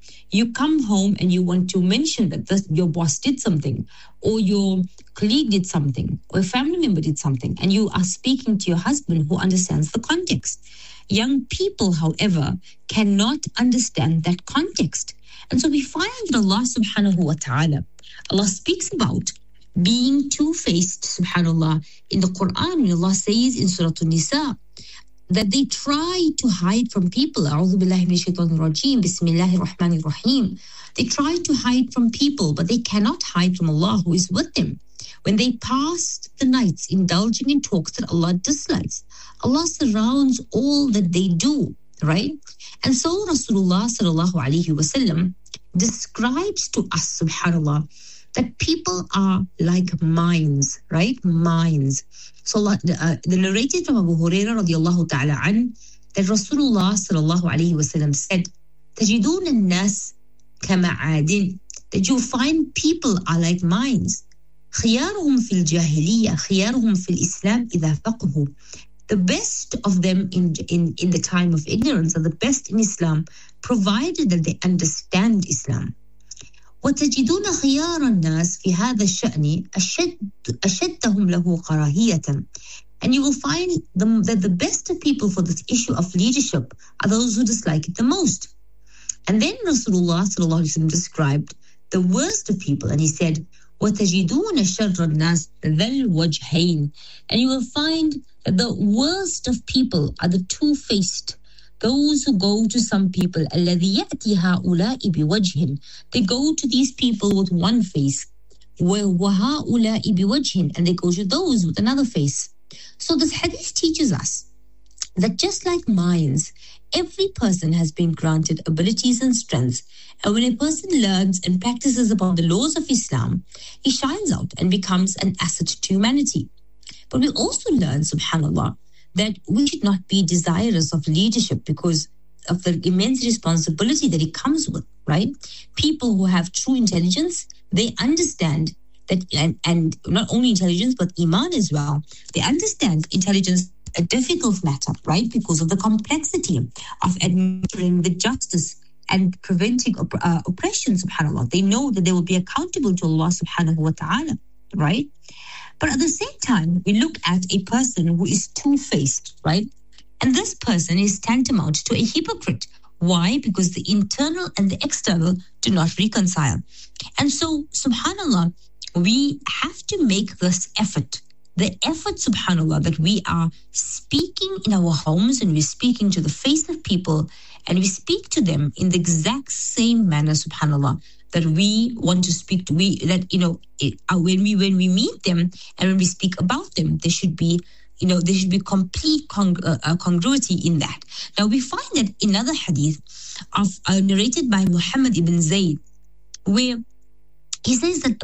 you come home and you want to mention that your boss did something, or your colleague did something, or a family member did something, and you are speaking to your husband who understands the context. Young people, however, cannot understand that context. And so we find that Allah subhanahu wa ta'ala, Allah speaks about being two-faced, subhanallah, in the Quran. Allah says in Surah An-Nisa that they try to hide from people. A'udhu billahi minash shaitanir rajeem. Bismillahir rahmanir rahim. They try to hide from people, but they cannot hide from Allah who is with them. When they pass the nights indulging in talks that Allah dislikes, Allah surrounds all that they do, right? And so Rasulullah sallallahu alaihi wasallam describes to us, subhanallah, that people are like mines, right? Mines. So the narrated from Abu Hurairah radiallahu ta'ala an, that Rasulullah sallallahu alayhi wasallam said, تَجِدُونَ النَّاسِ كَمَعَادٍ, that you find people are like mines. خِيَارُهُمْ فِي الْجَاهِلِيَّةِ خِيَارُهُمْ فِي الْإِسْلَامِ إِذَا فَقْهُ. The best of them in the time of ignorance are the best in Islam, provided that they understand Islam. وتجدون خيار الناس في هذا الشأن أشدهم له كراهية. And you will find that the best of people for this issue of leadership are those who dislike it the most. And then Rasulullah sallallahu alaihi wasallam described the worst of people, and he said, وتجدون شر الناس ذا الوجهين. And you will find that the worst of people are the two-faced. Those who go to some people, الذي يأتي هؤلاء بوجه. They go to these people with one face. وهؤلاء بوجه. And they go to those with another face. So this hadith teaches us that just like minds, every person has been granted abilities and strengths. And when a person learns and practices upon the laws of Islam, he shines out and becomes an asset to humanity. But we also learn, subhanAllah, that we should not be desirous of leadership because of the immense responsibility that it comes with, right? People who have true intelligence, they understand that, and not only intelligence, but iman as well. They understand intelligence a difficult matter, right? Because of the complexity of administering the justice and preventing oppression, subhanAllah. They know that they will be accountable to Allah subhanahu wa ta'ala, right? But at the same time, we look at a person who is two-faced, right? And this person is tantamount to a hypocrite. Why? Because the internal and the external do not reconcile. And so, subhanAllah, we have to make this effort. The effort, subhanAllah, that we are speaking in our homes and we're speaking to the face of people and we speak to them in the exact same manner, subhanAllah, that we want to speak to, when we meet them and when we speak about them, there should be complete congruity in that. Now we find that another hadith narrated by Muhammad ibn Zayd, where he says that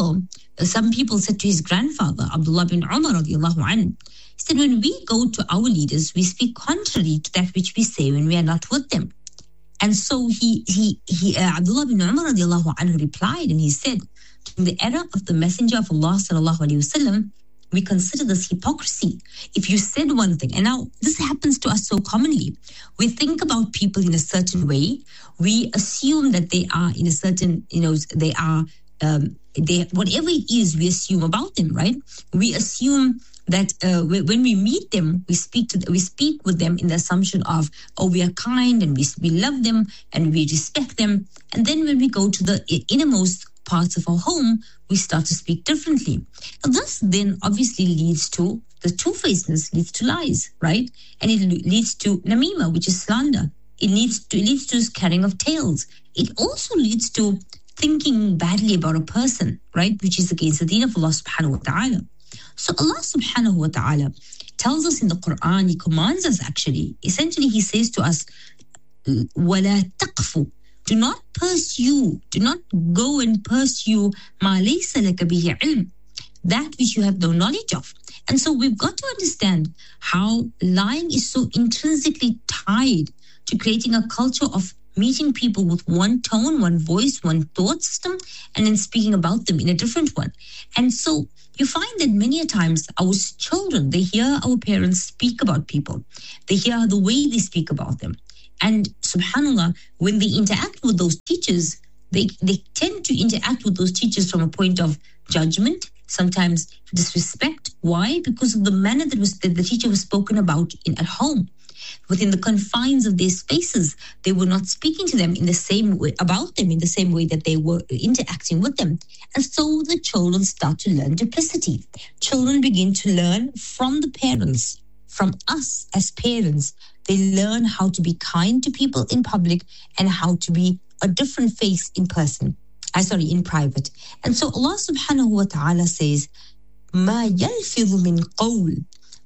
some people said to his grandfather, Abdullah bin Umar radiallahu anhu, he said, when we go to our leaders, we speak contrary to that which we say when we are not with them. And so Abdullah bin Umar radiallahu anhu replied, and he said, in the era of the Messenger of Allah sallallahu alaihi wasallam, we consider this hypocrisy. If you said one thing, and now this happens to us so commonly, we think about people in a certain way, we assume that they are in a certain, whatever it is, we assume about them, right? We assume that when we meet them, we speak with them in the assumption of, we are kind and we love them and we respect them. And then when we go to the innermost parts of our home, we start to speak differently. Now, this then obviously leads to the two-facedness, leads to lies, right? And it leads to namima, which is slander. It leads to carrying of tales. It also leads to thinking badly about a person, right? Which is against the deen of Allah subhanahu wa ta'ala. So Allah subhanahu wa ta'ala tells us in the Quran, He commands us actually, essentially He says to us, وَلَا تَقْفُ, do not pursue, do not go and pursue مَا لَيْسَ لَكَ بِهِ عِلْمٍ, that which you have no knowledge of. And so we've got to understand how lying is so intrinsically tied to creating a culture of meeting people with one tone, one voice, one thought system, and then speaking about them in a different one. And so you find that many a times our children, they hear our parents speak about people. They hear the way they speak about them. And subhanAllah, when they interact with those teachers, they tend to interact with those teachers from a point of judgment, sometimes disrespect. Why? Because of the manner that the teacher was spoken about at home. Within the confines of their spaces, they were not speaking to them in the same way, about them in the same way that they were interacting with them. And so the children start to learn duplicity. Children begin to learn from the parents, from us as parents. They learn how to be kind to people in public and how to be a different face in person. In private. And so Allah subhanahu wa ta'ala says, مَا يَلْفِظُ مِنْ قَوْلٍ.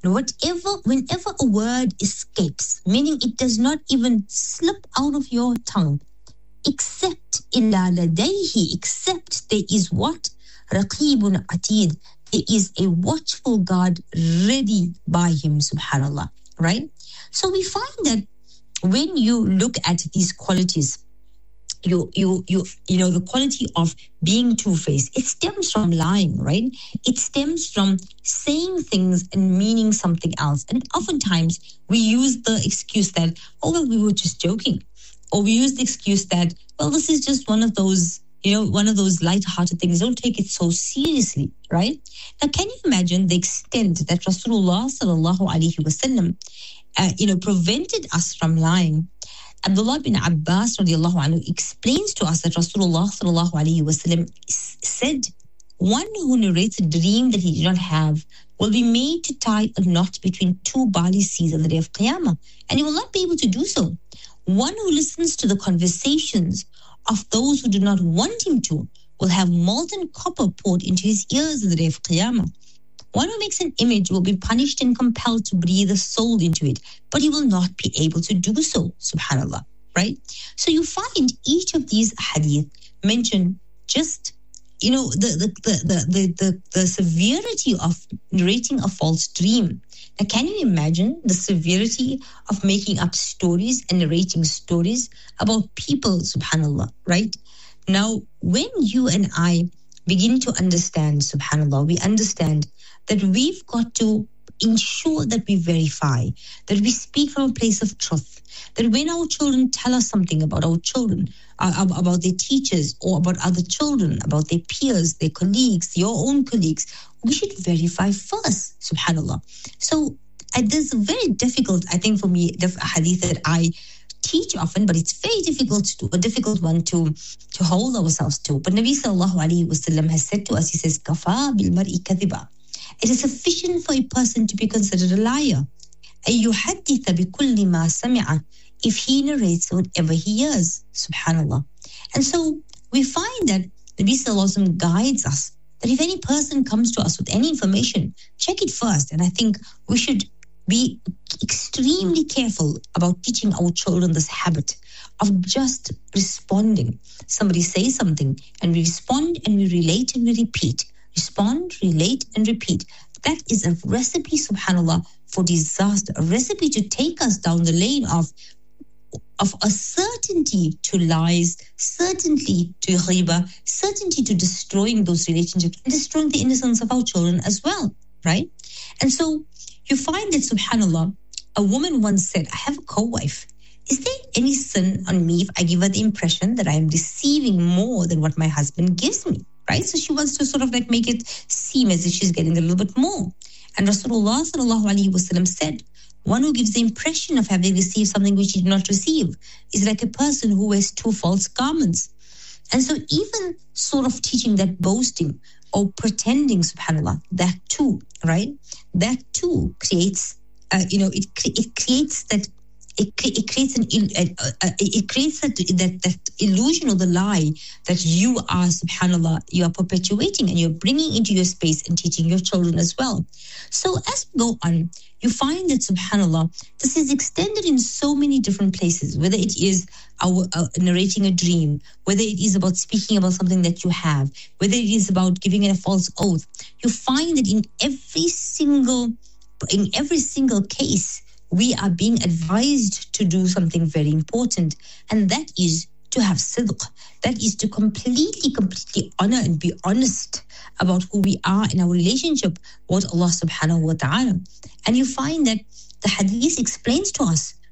Whenever a word escapes, meaning it does not even slip out of your tongue, except إِلَّا لَدَيْهِ, except there is what? رَقِيبٌ عَتِيدٌ. There is a watchful God ready by him, subhanallah, right? So we find that when you look at these qualities, you know, the quality of being two-faced, it stems from lying, right? It stems from saying things and meaning something else. And oftentimes we use the excuse that, oh, well, we were just joking. Or we use the excuse that, well, this is just one of those light-hearted things. Don't take it so seriously, right? Now, can you imagine the extent that Rasulullah sallallahu alaihi wasallam, prevented us from lying? Abdullah bin Abbas radiallahu anhu explains to us that Rasulullah sallallahu alaihi wasallam said, one who narrates a dream that he did not have will be made to tie a knot between two barley seeds on the day of Qiyamah, and he will not be able to do so. One who listens to the conversations of those who do not want him to will have molten copper poured into his ears on the day of Qiyamah. One who makes an image will be punished and compelled to breathe a soul into it, but he will not be able to do so, subhanallah, right? So you find each of these hadith mention just, the severity of narrating a false dream. Now, can you imagine the severity of making up stories and narrating stories about people, subhanallah, right? Now, when you and I begin to understand, subhanallah, we understand that we've got to ensure that we verify, that we speak from a place of truth, that when our children tell us something about our children, about their teachers or about other children, about their peers, their colleagues, your own colleagues, we should verify first, subhanallah. So there's a very difficult, I think for me, the hadith that I teach often, but it's very a difficult one to hold ourselves to. But Nabi sallallahu alaihi wasallam has said to us, he says, "Kafa bil mar'i kadhiba." It is sufficient for a person to be considered a liar. أَيُّحَدِّثَ بِكُلِّ مَا سَمِعَ, if he narrates whatever he hears, subhanallah. And so we find that Nabi sallallahu alaihi wasallam guides us that if any person comes to us with any information, check it first. And I think we should be extremely careful about teaching our children this habit of just responding. Somebody says something and we respond and we relate and we repeat. Respond, relate, and repeat. That is a recipe, subhanallah, for disaster, a recipe to take us down the lane of a certainty to lies, certainty to ghiba, certainty to destroying those relationships and destroying the innocence of our children as well, right? And so you find that, subhanallah, a woman once said, I have a co-wife. Is there any sin on me if I give her the impression that I am receiving more than what my husband gives me? Right? So she wants to sort of like make it seem as if she's getting a little bit more. And Rasulullah sallallahu alaihi wasallam said, one who gives the impression of having received something which he did not receive is like a person who wears two false garments. And so even sort of teaching that boasting or pretending, subhanallah, that too, right? That too creates, it creates that. It creates that illusion or the lie that you are, subhanallah, you are perpetuating and you're bringing into your space and teaching your children as well. So as we go on, you find that, subhanallah, this is extended in so many different places, whether it is our narrating a dream, whether it is about speaking about something that you have, whether it is about giving a false oath. You find that in every single case, we are being advised to do something very important, and that is to have sidq. That is to completely honor and be honest about who we are in our relationship with Allah subhanahu wa ta'ala. And you find that the hadith explains to us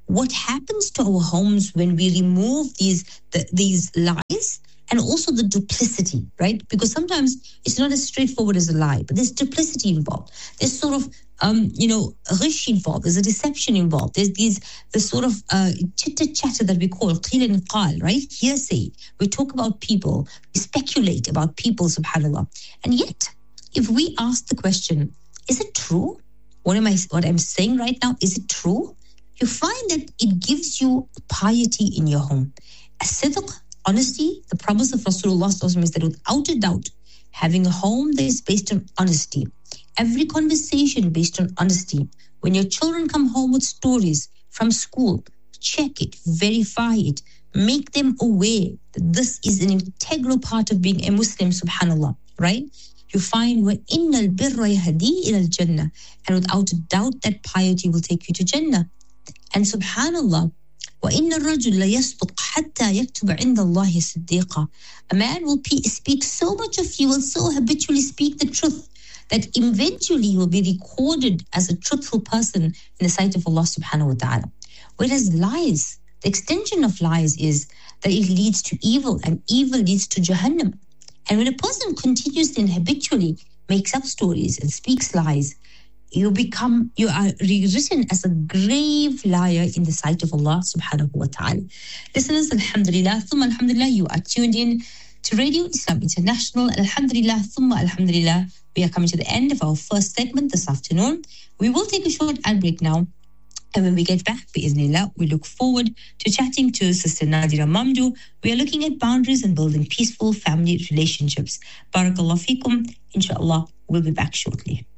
what happens to our homes when we remove these lies and also the duplicity, right? Because sometimes it's not as straightforward as a lie, but there's duplicity involved. There's sort of ghish involved. There's a deception involved. There's the sort of chitter chatter that we call qil and qal, right? Hearsay. We talk about people, we speculate about people, subhanallah. And yet, if we ask the question, is it true? What I'm saying right now, is it true? You find that it gives you piety in your home. As-sidq, honesty, the promise of Rasulullah is that without a doubt, having a home that is based on honesty, every conversation based on honesty. When your children come home with stories from school, check it, verify it, make them aware that this is an integral part of being a Muslim, subhanallah, right? You find where innal birra yahdi ila al-jannah, and without a doubt that piety will take you to Jannah. And subhanallah, وَإِنَّ الرَّجُلَ لَيَصْدُقْ حَتَّى يَكْتُبَ عِنْدَ اللَّهِ صِدِّيقًا. A man will speak so much of you, will so habitually speak the truth, that eventually he will be recorded as a truthful person in the sight of Allah subhanahu wa ta'ala. Whereas lies, the extension of lies is that it leads to evil, and evil leads to Jahannam. And when a person continuously and habitually makes up stories and speaks lies, you are rewritten as a grave liar in the sight of Allah subhanahu wa ta'ala. Listeners, alhamdulillah, thumma alhamdulillah, you are tuned in to Radio Islam International. Alhamdulillah, thumma alhamdulillah, we are coming to the end of our first segment this afternoon. We will take a short ad break now. And when we get back, bi'iznillah, we look forward to chatting to Sister Nadira Mamdou. We are looking at boundaries and building peaceful family relationships. Barakallahu feekum. Inshallah, we'll be back shortly.